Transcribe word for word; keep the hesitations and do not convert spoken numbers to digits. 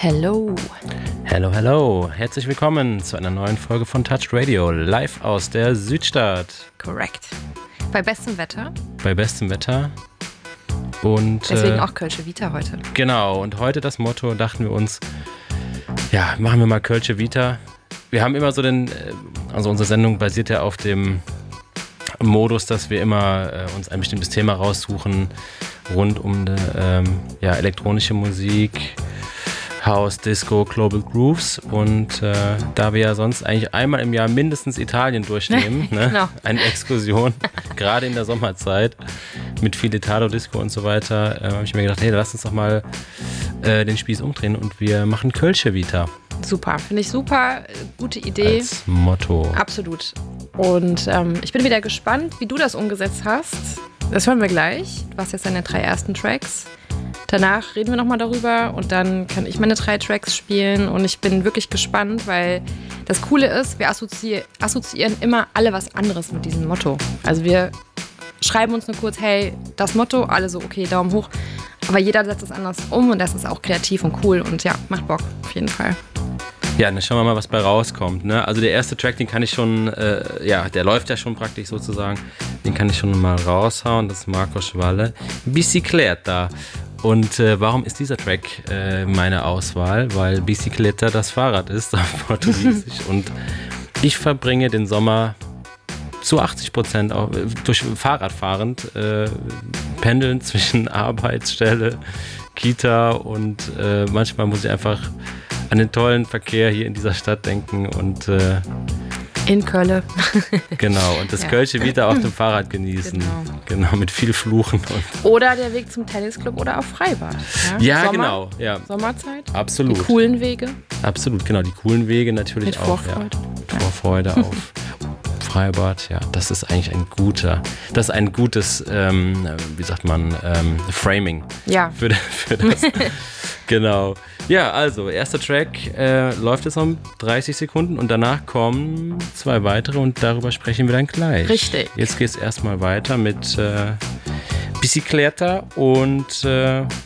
Hello. Hello, hello. Herzlich willkommen zu einer neuen Folge von Touch Radio, live aus der Südstadt. Korrekt. Bei bestem Wetter. Bei bestem Wetter. Und deswegen äh, auch Kölsche Vita heute. Genau, und heute das Motto, dachten wir uns, ja, machen wir mal Kölsche Vita. Wir haben immer so den, also unsere Sendung basiert ja auf dem Modus, dass wir immer äh, uns ein bestimmtes Thema raussuchen, rund um eine, ähm, ja, elektronische Musik, House, Disco, Global Grooves. Und äh, da wir ja sonst eigentlich einmal im Jahr mindestens Italien durchnehmen, ne? Genau. Eine Exkursion, gerade in der Sommerzeit, mit viel Italo-Disco und so weiter, äh, habe ich mir gedacht, hey, lass uns doch mal äh, den Spieß umdrehen und wir machen Kölsche Vita. Super, finde ich super, gute Idee. Als Motto. Absolut. Und ähm, ich bin wieder gespannt, wie du das umgesetzt hast. Das hören wir gleich. Du hast jetzt deine drei ersten Tracks. Danach reden wir nochmal darüber und dann kann ich meine drei Tracks spielen und ich bin wirklich gespannt, weil das Coole ist, wir assozi- assoziieren immer alle was anderes mit diesem Motto. Also wir schreiben uns nur kurz, hey, das Motto, alle so, okay, Daumen hoch. Aber jeder setzt es anders um und das ist auch kreativ und cool und ja, macht Bock, auf jeden Fall. Ja, dann schauen wir mal, was bei rauskommt. Ne? Also der erste Track, den kann ich schon, äh, ja, der läuft ja schon praktisch sozusagen. Den kann ich schon mal raushauen. Das ist Marco Schwalle. Bicicletta. Und äh, warum ist dieser Track äh, meine Auswahl? Weil Bicicletta das Fahrrad ist auf Portugiesisch. Und ich verbringe den Sommer zu achtzig Prozent auch, äh, durch Fahrrad fahrend, äh, pendeln zwischen Arbeitsstelle, Kita und äh, manchmal muss ich einfach an den tollen Verkehr hier in dieser Stadt denken und äh, in Köln. Genau, und das ja. Kölsche Vita auf dem Fahrrad genießen. Genau. Genau, mit viel Fluchen. Und oder der Weg zum Tennisclub oder auf Freibad. Ja, ja Sommer, genau. Ja. Sommerzeit. Absolut. Die coolen Wege. Absolut, genau, die coolen Wege natürlich mit auch. Vorfreude. Ja. Vorfreude auf Freibad, ja, das ist eigentlich ein guter, das ist ein gutes, ähm, wie sagt man, ähm, Framing. Ja. Für, für das. Genau. Ja, also, erster Track äh, läuft jetzt um dreißig Sekunden und danach kommen zwei weitere und darüber sprechen wir dann gleich. Richtig. Jetzt geht es erstmal weiter mit äh, Bicicletta und äh,